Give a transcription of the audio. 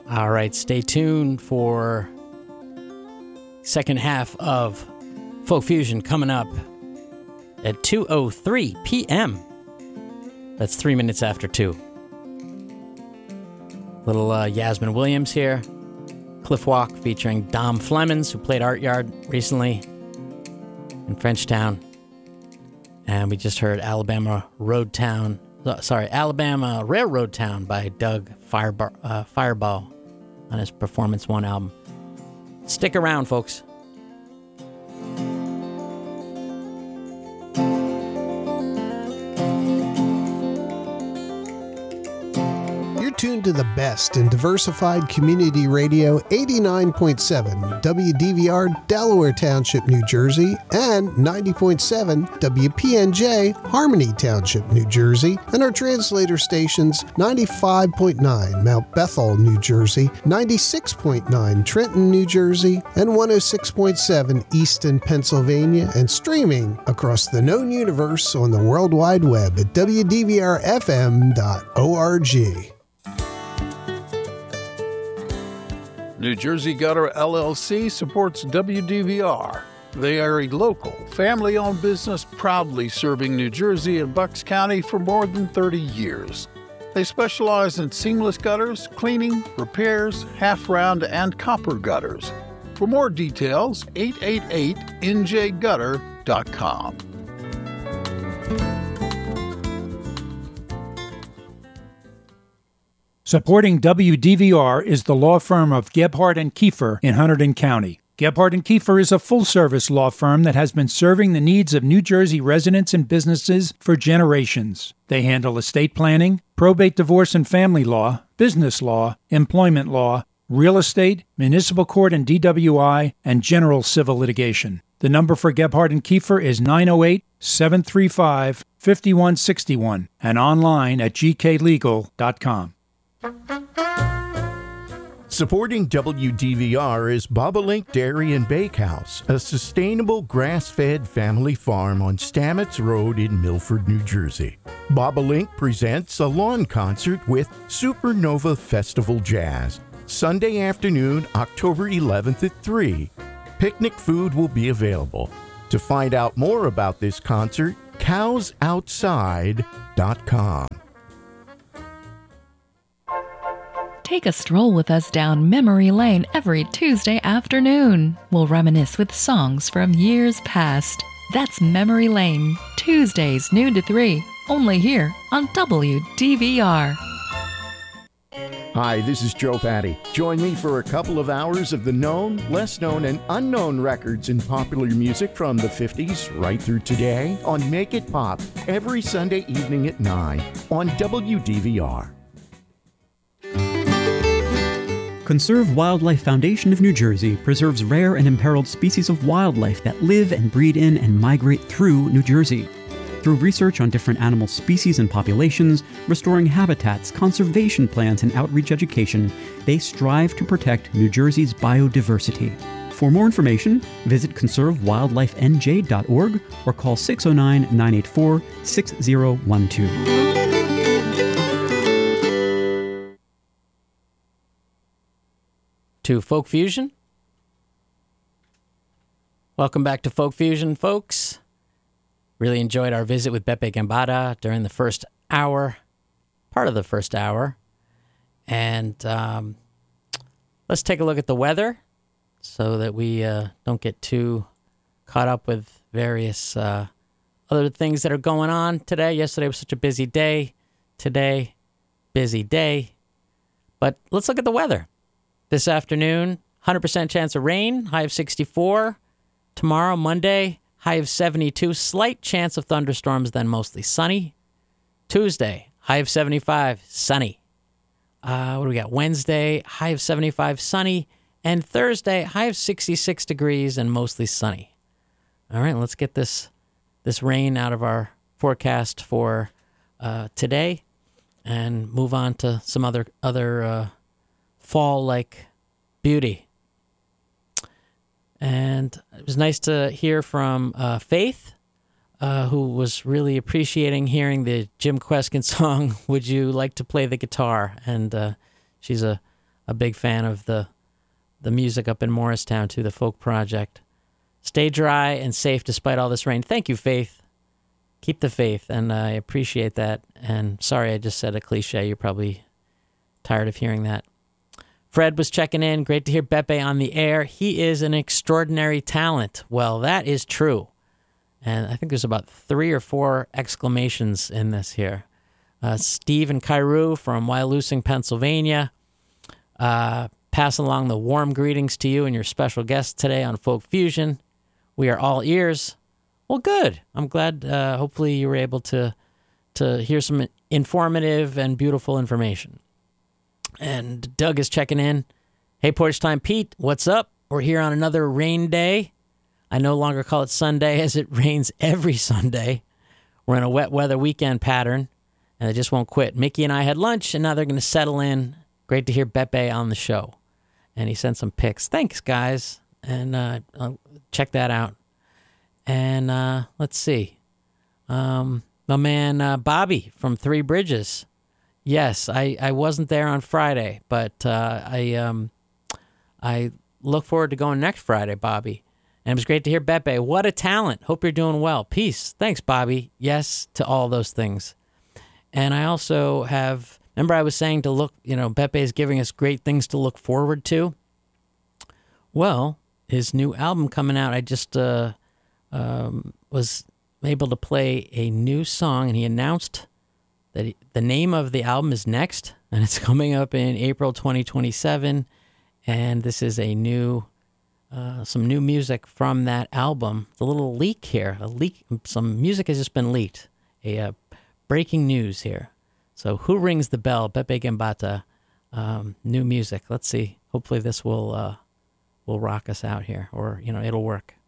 All right, stay tuned for second half of Folk Fusion coming up at 2:03 p.m. That's 3 minutes after 2. Little Yasmin Williams here. Cliff Walk featuring Dom Flemons, who played Art Yard recently in Frenchtown. And we just heard Alabama Railroad Town by Doug Fireball on his Performance One album. Stick around, folks. Tuned to the best in diversified community radio, 89.7 WDVR Delaware Township, New Jersey, and 90.7 WPNJ Harmony Township, New Jersey, and our translator stations 95.9 Mount Bethel, New Jersey, 96.9 Trenton, New Jersey, and 106.7 Easton, Pennsylvania, and streaming across the known universe on the World Wide Web at WDVRFM.org. New Jersey Gutter LLC supports WDVR. They are a local, family-owned business proudly serving New Jersey and Bucks County for more than 30 years. They specialize in seamless gutters, cleaning, repairs, half-round, and copper gutters. For more details, 888-NJGutter.com. Supporting WDVR is the law firm of Gebhardt & Kiefer in Hunterdon County. Gebhardt & Kiefer is a full-service law firm that has been serving the needs of New Jersey residents and businesses for generations. They handle estate planning, probate, divorce and family law, business law, employment law, real estate, municipal court and DWI, and general civil litigation. The number for Gebhardt & Kiefer is 908-735-5161 and online at gklegal.com. Supporting WDVR is Bobolink Dairy and Bakehouse, a sustainable grass-fed family farm on Stamets Road in Milford, New Jersey. Bobolink presents a lawn concert with Supernova Festival Jazz, Sunday afternoon, October 11th at 3. Picnic food will be available. To find out more about this concert, cowsoutside.com. Take a stroll with us down memory lane every Tuesday afternoon. We'll reminisce with songs from years past. That's Memory Lane, Tuesdays noon to 3, only here on WDVR. Hi, this is Joe Patty. Join me for a couple of hours of the known, less known, and unknown records in popular music from the 50s right through today on Make It Pop every Sunday evening at 9 on WDVR. Conserve Wildlife Foundation of New Jersey preserves rare and imperiled species of wildlife that live and breed in and migrate through New Jersey. Through research on different animal species and populations, restoring habitats, conservation plans, and outreach education, they strive to protect New Jersey's biodiversity. For more information, visit conservewildlifenj.org or call 609-984-6012. To Folk Fusion. Welcome back to Folk Fusion, folks. Really enjoyed our visit with Beppe Gambetta during the first hour, part of the first hour. And let's take a look at the weather so that we don't get too caught up with various other things that are going on today. Yesterday was such a busy day. Today, busy day. But let's look at the weather. This afternoon, 100% chance of rain, high of 64. Tomorrow, Monday, high of 72. Slight chance of thunderstorms, then mostly sunny. Tuesday, high of 75, sunny. What do we got? Wednesday, high of 75, sunny. And Thursday, high of 66 degrees and mostly sunny. All right, let's get this rain out of our forecast for today and move on to some other fall-like beauty. And it was nice to hear from Faith, who was really appreciating hearing the Jim Kweskin song, Would You Like to Play the Guitar? And she's a a big fan of the music up in Morristown, too, the Folk Project. Stay dry and safe despite all this rain. Thank you, Faith. Keep the faith, and I appreciate that. And sorry I just said a cliche. You're probably tired of hearing that. Fred was checking in. Great to hear Beppe on the air. He is an extraordinary talent. Well, that is true. And I think there's about 3 or 4 exclamations in this here. Steve and Cairo from Wyalusing, Pennsylvania. Pass along the warm greetings to you and your special guest today on Folk Fusion. We are all ears. Well, good. I'm glad. Hopefully you were able to hear some informative and beautiful information. And Doug is checking in. Hey, Porch Time Pete, what's up? We're here on another rain day. I no longer call it Sunday as it rains every Sunday. We're in a wet weather weekend pattern, and they just won't quit. Mickey and I had lunch, and now they're going to settle in. Great to hear Beppe on the show. And he sent some pics. Thanks, guys. And I'll check that out. And let's see. My man Bobby from Three Bridges. Yes, I wasn't there on Friday, but I look forward to going next Friday, Bobby. And it was great to hear Beppe. What a talent. Hope you're doing well. Peace. Thanks, Bobby. Yes to all those things. And I also have, remember I was saying to look, Beppe is giving us great things to look forward to. Well, his new album coming out, I just was able to play a new song, and he announced that the name of the album is Next, and it's coming up in April 2027, and this is a new, some new music from that album. It's a little leak here, some music has just been leaked, breaking news here. So who rings the bell? Beppe Gambata, new music. Let's see. Hopefully this will rock us out here, or it'll work.